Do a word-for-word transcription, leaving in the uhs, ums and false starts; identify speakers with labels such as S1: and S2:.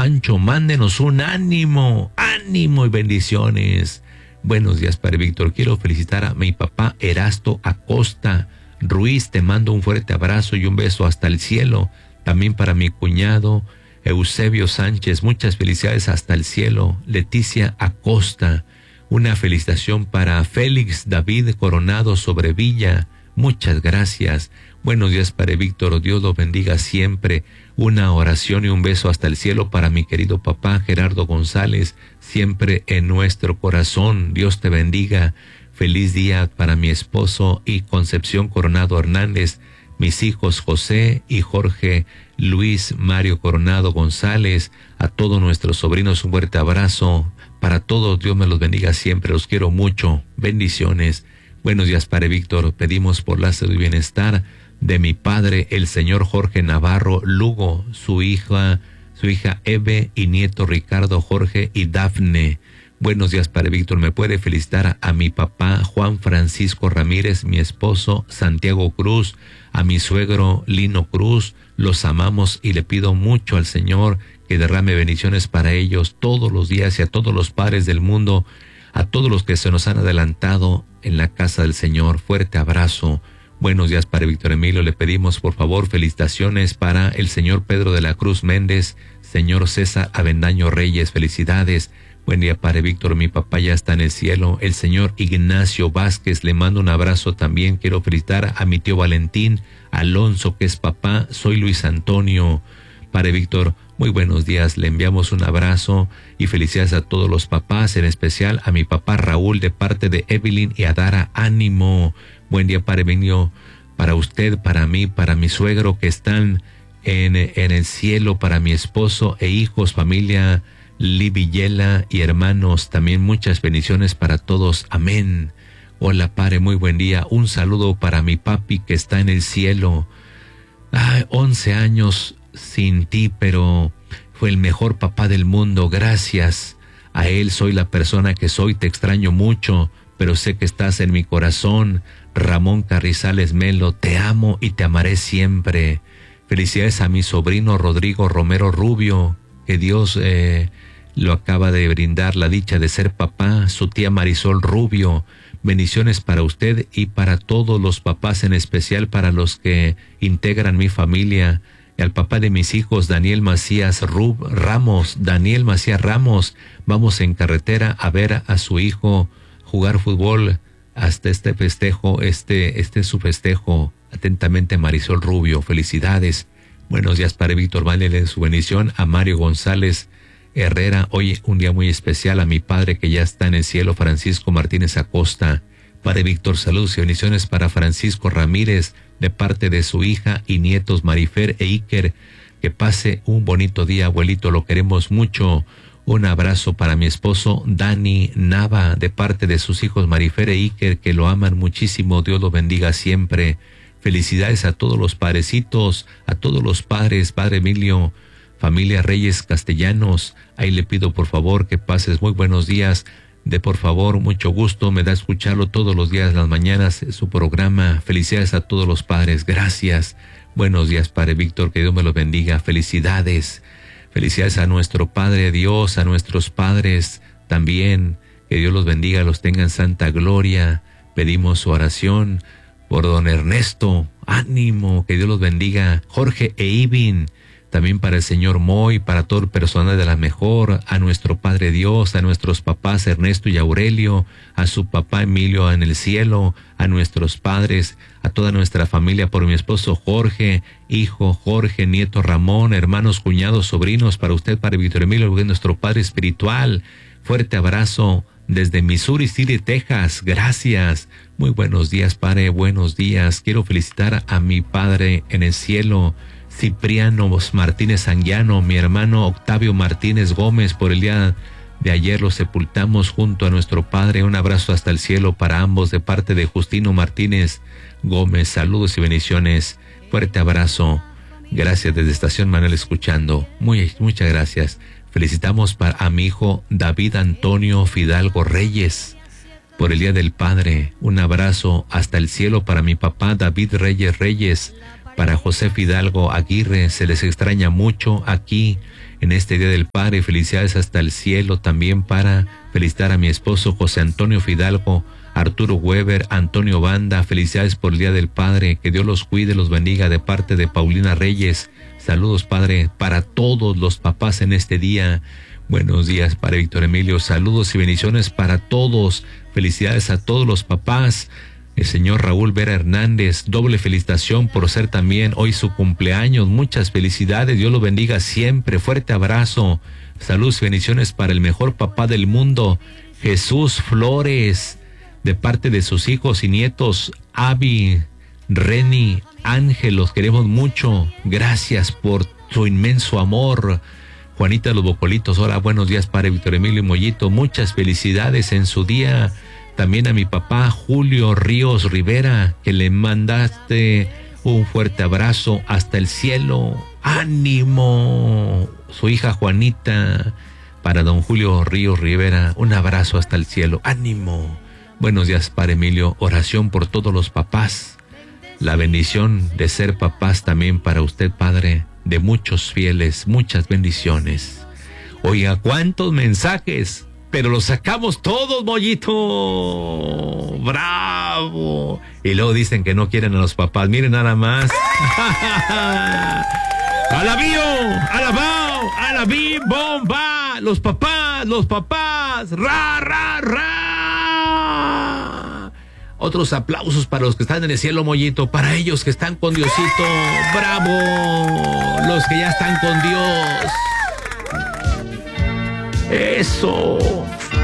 S1: Pancho, mándenos un ánimo, ánimo y bendiciones. Buenos días, Padre Víctor. Quiero felicitar a mi papá Erasto Acosta Ruiz. Te mando un fuerte abrazo y un beso hasta el cielo. También para mi cuñado Eusebio Sánchez, muchas felicidades hasta el cielo. Leticia Acosta, una felicitación para Félix David Coronado Sobrevilla. Muchas gracias. Buenos días, Padre Víctor. Dios lo bendiga siempre. Una oración y un beso hasta el cielo para mi querido papá Gerardo González, siempre en nuestro corazón. Dios te bendiga. Feliz día para mi esposo y Concepción Coronado Hernández, mis hijos José y Jorge Luis Mario Coronado González, a todos nuestros sobrinos un fuerte abrazo. Para todos, Dios me los bendiga siempre. Los quiero mucho. Bendiciones. Buenos días, Padre Víctor. Pedimos por la salud y bienestar de mi padre, el señor Jorge Navarro Lugo, su hija, su hija Eve y nieto Ricardo Jorge y Dafne. Buenos días, Padre Víctor. ¿Me puede felicitar a, a mi papá Juan Francisco Ramírez, mi esposo Santiago Cruz, a mi suegro Lino Cruz? Los amamos y le pido mucho al Señor que derrame bendiciones para ellos todos los días, y a todos los padres del mundo, a todos los que se nos han adelantado en la casa del Señor. Fuerte abrazo. Buenos días, Padre Víctor Emilio. Le pedimos, por favor, felicitaciones para el señor Pedro de la Cruz Méndez, señor César Avendaño Reyes. Felicidades. Buen día, Padre Víctor. Mi papá ya está en el cielo. El señor Ignacio Vázquez, le mando un abrazo también. Quiero felicitar a mi tío Valentín Alonso, que es papá. Soy Luis Antonio. Padre Víctor, muy buenos días. Le enviamos un abrazo y felicidades a todos los papás, en especial a mi papá Raúl, de parte de Evelyn y Adara. Ánimo. Buen día, Padre Benio, para usted, para mí, para mi suegro que están en, en el cielo, para mi esposo e hijos, familia Livillela y hermanos. También muchas bendiciones para todos. Amén. Hola, Padre, muy buen día. Un saludo para mi papi que está en el cielo. Ay, once años sin ti, pero fue el mejor papá del mundo. Gracias a él soy la persona que soy. Te extraño mucho, pero sé que estás en mi corazón. Ramón Carrizales Melo, te amo y te amaré siempre. Felicidades a mi sobrino Rodrigo Romero Rubio, que Dios eh, lo acaba de brindar la dicha de ser papá. Su tía Marisol Rubio, bendiciones para usted y para todos los papás, en especial para los que integran mi familia. Y al papá de mis hijos, Daniel Macías Rub Ramos. Daniel Macías Ramos, vamos en carretera a ver a su hijo jugar fútbol. Hasta este festejo, este, este es su festejo. Atentamente, Marisol Rubio. Felicidades. Buenos días, Padre Víctor. Mándele su bendición a Mario González Herrera. Hoy un día muy especial a mi padre que ya está en el cielo, Francisco Martínez Acosta. Padre Víctor, saludos y bendiciones para Francisco Ramírez, de parte de su hija y nietos Marifer e Iker. Que pase un bonito día, abuelito. Lo queremos mucho. Un abrazo para mi esposo Dani Nava, de parte de sus hijos Marifer e Iker, que lo aman muchísimo. Dios lo bendiga siempre. Felicidades a todos los padrecitos, a todos los padres, Padre Emilio, familia Reyes Castellanos. Ahí le pido por favor que pases muy buenos días. De por favor, mucho gusto, me da escucharlo todos los días, las mañanas, su programa. Felicidades a todos los padres. Gracias. Buenos días, Padre Víctor, que Dios me los bendiga. Felicidades. Felicidades a nuestro Padre Dios, a nuestros padres también. Que Dios los bendiga, los tenga en santa gloria. Pedimos su oración por don Ernesto. Ánimo, que Dios los bendiga. Jorge e Ivin. También para el señor Moy, para todo el personal de la mejor, a nuestro Padre Dios, a nuestros papás Ernesto y Aurelio, a su papá Emilio en el cielo, a nuestros padres, a toda nuestra familia, por mi esposo Jorge, hijo Jorge, nieto Ramón, hermanos, cuñados, sobrinos, para usted, Padre Víctor Emilio, nuestro Padre espiritual. Fuerte abrazo desde Missouri City, Texas. Gracias. Muy buenos días, Padre, buenos días. Quiero felicitar a mi Padre en el cielo, Cipriano Martínez Anguiano, mi hermano Octavio Martínez Gómez. Por el día de ayer lo sepultamos junto a nuestro padre. Un abrazo hasta el cielo para ambos, de parte de Justino Martínez Gómez. Saludos y bendiciones. Fuerte abrazo. Gracias desde Estación Manuel escuchando. Muy, muchas gracias. Felicitamos para, a mi hijo David Antonio Fidalgo Reyes por el Día del Padre. Un abrazo hasta el cielo para mi papá David Reyes Reyes. Para José Fidalgo Aguirre, se les extraña mucho aquí en este Día del Padre. Felicidades hasta el cielo también para felicitar a mi esposo José Antonio Fidalgo, Arturo Weber, Antonio Banda. Felicidades por el Día del Padre. Que Dios los cuide, los bendiga de parte de Paulina Reyes. Saludos, Padre, para todos los papás en este día. Buenos días, Padre Víctor Emilio. Saludos y bendiciones para todos. Felicidades a todos los papás. El señor Raúl Vera Hernández, doble felicitación por ser también hoy su cumpleaños. Muchas felicidades, Dios lo bendiga siempre. Fuerte abrazo. Saludos y bendiciones para el mejor papá del mundo, Jesús Flores, de parte de sus hijos y nietos, Avi, Reni, Ángel. Los queremos mucho. Gracias por su inmenso amor. Juanita Los Bocolitos, hola, buenos días, Padre Víctor Emilio y Mollito. Muchas felicidades en su día. También a mi papá Julio Ríos Rivera, que le mandaste un fuerte abrazo hasta el cielo. ¡Ánimo! Su hija Juanita, para don Julio Ríos Rivera, un abrazo hasta el cielo. ¡Ánimo! Buenos días, Padre Emilio. Oración por todos los papás. La bendición de ser papás también para usted, Padre, de muchos fieles. Muchas bendiciones. Oiga, ¿cuántos mensajes? Pero los sacamos todos, Mollito. ¡Bravo! Y luego dicen que no quieren a los papás. Miren nada más. ¡Alabío! ¡Alabao! ¡Alabí! ¡Bomba! ¡Los papás! ¡Los papás! ¡Ra, ra, ra! Otros aplausos para los que están en el cielo, Mollito. Para ellos que están con Diosito. ¡Bravo! Los que ya están con Dios. ¡Eso!